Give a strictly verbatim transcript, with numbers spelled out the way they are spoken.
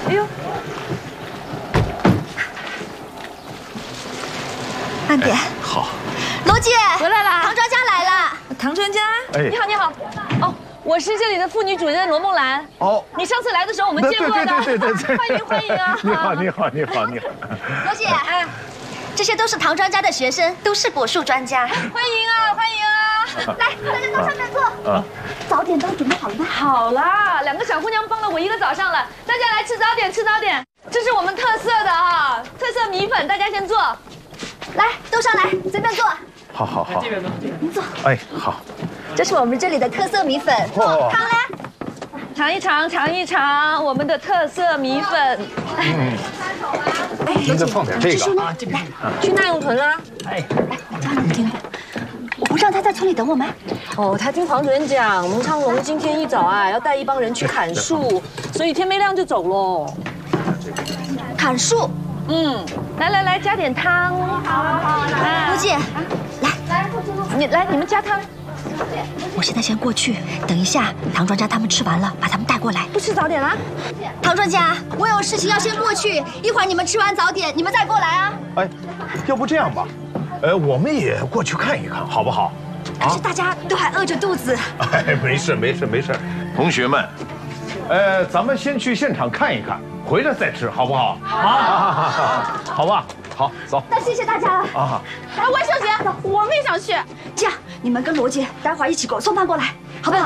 哎呦， 慢点。 好。 罗姐回来啦！ 唐专家来了。 唐专家， 哎， 你好，你好。哦，我是这里的妇女主任罗梦兰。哦，你上次来的时候我们见过的。 对对对对对。 欢迎欢迎啊！ 你好，你好，你好，你好。 罗姐，哎，这些都是唐专家的学生，都是果树专家。 欢迎啊，欢迎啊！ 来，大家到上面坐。啊。早点都准备好了吗？ 好啦，两个小姑娘帮了我一个早上了，大家来吃早点，吃早点。这是我们特色的啊，特色米粉，大家先坐。 来，都上来，随便坐。 好好好， 您坐。 哎，好。 这是我们这里的特色米粉， 哦， 尝来， 尝一尝，尝一尝我们的特色米粉。 嗯，您再放点这个啊， 这边去那永屯啦。 哎，我讲你们听，我不让他在村里等我们。 哦，他听黄主任讲，蒙昌龙今天一早啊要带一帮人去砍树，所以天没亮就走喽。 砍树。 嗯，来来来，加点汤。好，好，好。 罗姐，来来，你来，你们加汤。 我现在先过去，等一下唐专家他们吃完了，把他们带过来。 不吃早点啦？ 唐专家，我有事情要先过去，一会儿你们吃完早点，你们再过来啊。 哎，要不这样吧，呃，我们也过去看一看，好不好？ 可是大家都还饿着肚子。 哎，没事没事没事，同学们，呃，咱们先去现场看一看。回来再吃，好不好？好，好吧，好，走。 那谢谢大家了。啊， 哎，万秀姐，我们也想去。 这样，你们跟罗姐待会儿一起给我送饭过来。